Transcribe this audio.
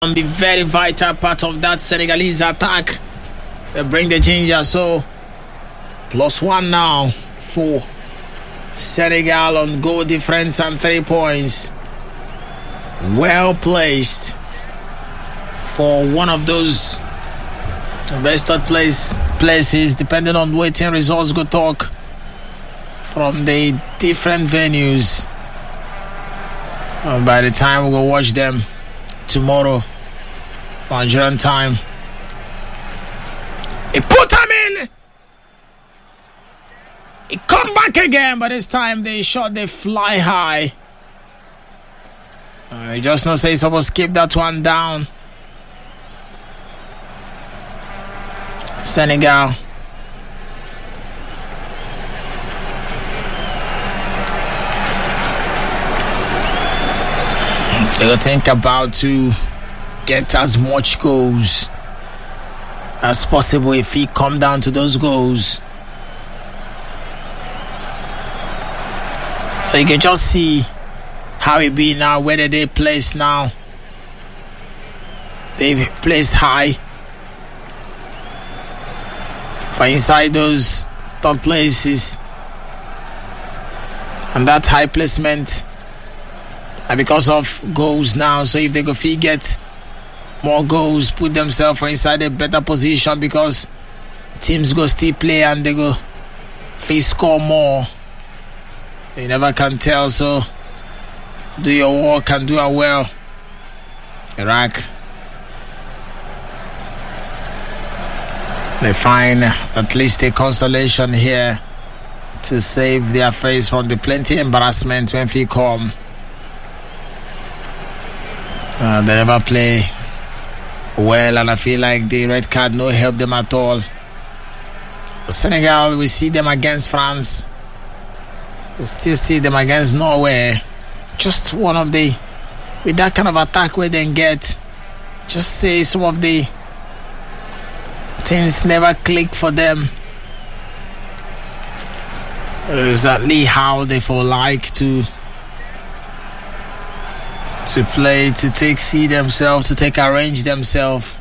be very vital part of that Senegalese attack. They bring the ginger, so +1 now for Senegal on goal difference and 3 points. Well placed for one of those best places, depending on waiting results go talk from the different venues. By the time we will watch them tomorrow, Nigerian time. He put him in. He come back again, but this time they shot, they fly high. You just not say he's supposed to keep that one down. Senegal. They will think about to get as much goals as possible if he come down to those goals. So you can just see how it be now, whether they place now. They place high for inside those top places, and that high placement and because of goals now. So if they go get more goals, put themselves inside a better position, because teams go still play and they go score more. You never can tell, so do your work and do it well. Iraq, they find at least a consolation here to save their face from the plenty embarrassment when they come. They never play well, and I feel like the red card no help them at all. Senegal, we see them against France. We still see them against Norway. Just one of the, with that kind of attack where they get, just say some of the things never click for them. Exactly how they feel like to play, to take see themselves, to take arrange themselves.